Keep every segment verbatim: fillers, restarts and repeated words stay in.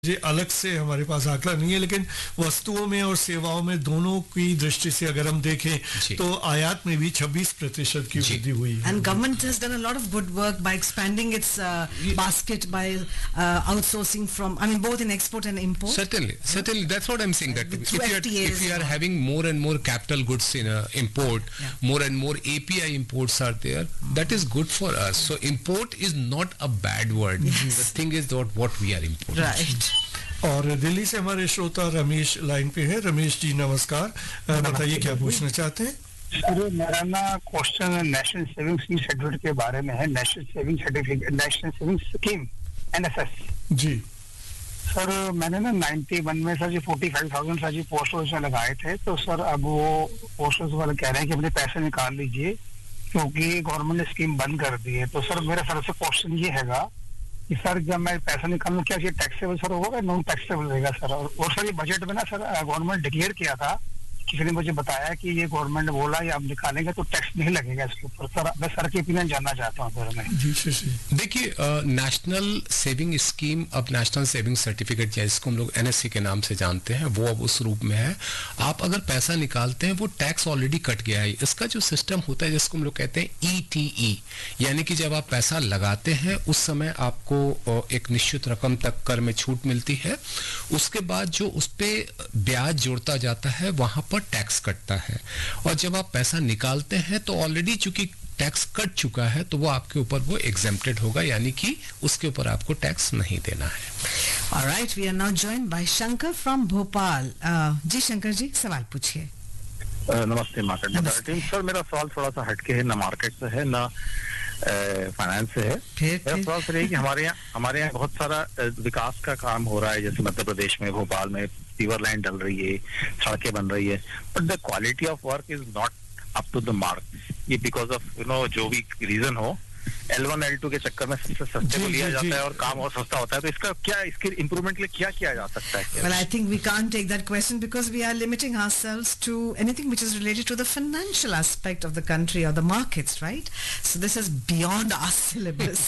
ये अलग से हमारे पास आंकड़ा नहीं है, लेकिन वस्तुओं में और सेवाओं में दोनों की दृष्टि से अगर हम देखें तो आयात में भी छब्बीस प्रतिशत की वृद्धि हुई है. And government has done a lot of good work by expanding its uh, basket by uh, outsourcing from, I mean, both in export and import. Certainly, certainly. That's what I'm saying. That With if you are, F T As if you are having more and more capital goods in uh, import, Yeah. more and more A P I imports are there. That is good for us. So import is not a bad word. Yes. The thing is not what we are importing. Right. और दिल्ली से हमारे श्रोता Ramesh line पे है. रमेश जी नमस्कार, अ, बताइए क्या पूछना चाहते हैं. सर मेरा ना question national saving scheme certificate के बारे में है. National saving certificate, national saving scheme NSS जी सर, मैंने ना इक्यानवे में सर जी फोर्टी फाइव थाउजेंड सर जी पोस्ट ऑफिस में लगाए थे. तो सर अब वो पोस्ट ऑफिस वाले कह रहे हैं कि अपने पैसे निकाल लीजिए क्योंकि गवर्नमेंट ने स्कीम बंद कर दी है. तो सर मेरा सर से क्वेश्चन ये हैगा कि सर जब मैं पैसा निकालूं क्या ये टैक्सेबल सर होगा, नॉन टैक्सेबल रहेगा सर? और, और सर ये बजट में ना सर गवर्नमेंट डिक्लेयर किया था, किसी ने मुझे बताया कि ये गवर्नमेंट ने बोला ये आप निकालेंगे तो टैक्स नहीं लगेगा इसके ऊपर. सर मैं सर की ओपिनियन जानना चाहता हूँ सर मैं. जी जी जी देखिए, नेशनल सेविंग स्कीम अब नेशनल सेविंग सर्टिफिकेट या इसको हम लोग एनएससी के नाम से जानते हैं, वो अब उस रूप में है. आप अगर पैसा निकालते हैं वो टैक्स ऑलरेडी कट गया है. इसका जो सिस्टम होता है जिसको हम लोग कहते हैं ईटीई, यानी कि जब आप पैसा लगाते हैं उस समय आपको अ, एक निश्चित रकम तक कर में छूट मिलती है. उसके बाद जो उस पे ब्याज जोड़ता जाता है वहां पर टैक्स कटता है. और जब आप पैसा निकालते हैं तो ऑलरेडी चूंकि टैक्स कट चुका है तो वो आपके ऊपर वो एग्जेम्प्टेड होगा, यानी कि उसके ऊपर आपको टैक्स नहीं देना है. All right, we are now joined by Shankar from Bhopal. Uh, जी शंकर जी सवाल पूछिए. नमस्ते मार्केट बजार टीम. सर मेरा सवाल थोड़ा सा हटके है, ना मार्केट से है ना फाइनेंस से है. फिर मेरा सवाल सर है कि हमारे यहाँ हमारे यहाँ बहुत सारा अ, विकास का काम हो रहा है. जैसे मध्य प्रदेश में भोपाल में सीवर लाइन डल रही है, सड़कें बन रही है, but the quality of work is not up to the mark. ये बिकॉज ऑफ यू नो जो भी रीजन हो, एल वन एल टू के चक्कर में सबसे सस्ते को जी, लिया जी, जाता जी. है और काम और सस्ता होता है. तो इसका क्या, इसके इम्प्रूवमेंट के लिए क्या किया जा सकता है? Well, I think we can't take that question because we are limiting ourselves to anything which is related to the financial aspect of the country or the markets, right? So this is beyond our syllabus,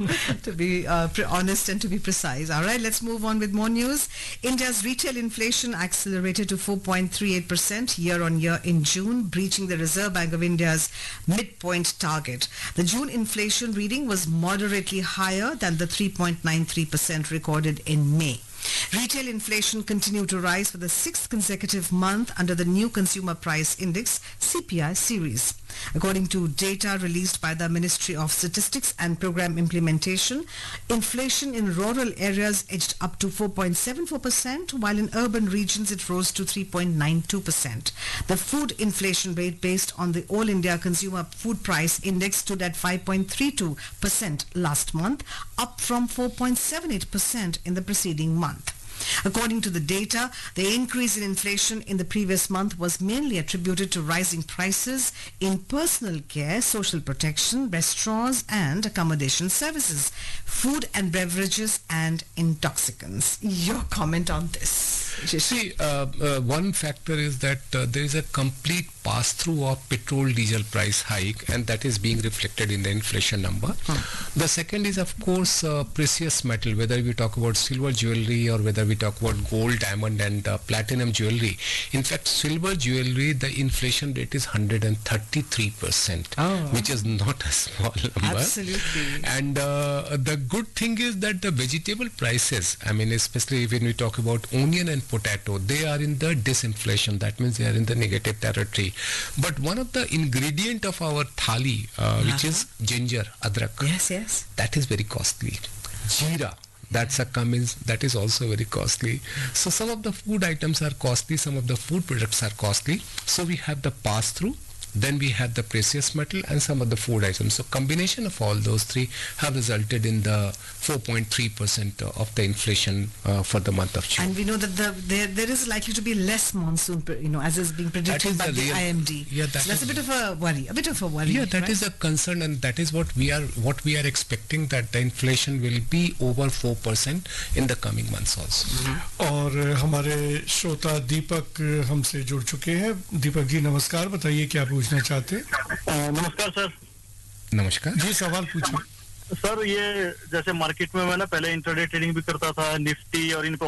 to be uh, pre- honest and to be precise. All right, let's move on with more news. India's retail inflation accelerated to four point three eight percent year on year in June, breaching the Reserve Bank of India's midpoint target. The June inflation reading was moderately higher than the three point nine three percent recorded in May. Retail inflation continued to rise for the sixth consecutive month under the new Consumer Price Index C P I series. According to data released by the Ministry of Statistics and Program Implementation, inflation in rural areas edged up to four point seven four percent, while in urban regions it rose to three point nine two percent. The food inflation rate based on the All India Consumer Food Price Index stood at five point three two percent last month, up from four point seven eight percent in the preceding month. According to the data, the increase in inflation in the previous month was mainly attributed to rising prices in personal care, social protection, restaurants and accommodation services, food and beverages and intoxicants. Your comment on this? See, uh, uh, one factor is that uh, there is a complete pass-through of petrol diesel price hike, and that is being reflected in the inflation number. Hmm. The second is, of course, uh, precious metal, whether we talk about silver jewelry or whether we talk about gold, diamond and uh, platinum jewelry. In fact, silver jewelry, the inflation rate is one hundred thirty-three percent, Oh. which is not a small number. Absolutely. And uh, the good thing is that the vegetable prices, I mean, especially when we talk about onion and potato, they are in the disinflation. That means they are in the negative territory. But one of the ingredient of our thali, uh, which Uh-huh. is ginger, adrak, Yes, yes. that is very costly. Jeera, that's a cummins, that is also very costly. So some of the food items are costly, some of the food products are costly. So we have the pass-through, then we have the precious metal and some of the food items. So combination of all those three have resulted in the four point three percent of the inflation uh, for the month of June. And we know that the, there there is likely to be less monsoon, you know, as is being predicted is by the the real- I M D. Yeah, that so that's is- a bit of a worry, a bit of a worry. Yeah, that right? is a concern, and that is what we are what we are expecting, that the inflation will be over four percent in the coming months also. और हमारे श्रोता दीपक हमसे जुड़ चुके हैं. दीपक जी नमस्कार, बताइए क्या पूछना चाहते हैं. नमस्कार सर. नमस्कार जी सवाल पूछिए. सर ये जैसे मार्केट में मैं ना पहले इंटरडे ट्रेडिंग भी करता था, निफ्टी और इन पे